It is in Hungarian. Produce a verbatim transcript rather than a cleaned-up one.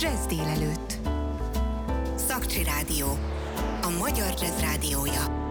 Jazz délelőtt. Szakcsi Rádió. A magyar jazz rádiója.